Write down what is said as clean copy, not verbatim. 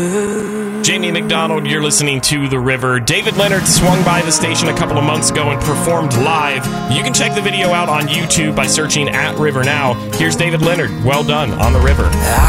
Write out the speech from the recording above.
Jamie McDonald, you're listening to The River. David Leonard swung by the station a couple of months ago and performed live. You can check the video out on YouTube by searching @RiverNow. Here's David Leonard. Well done on The River.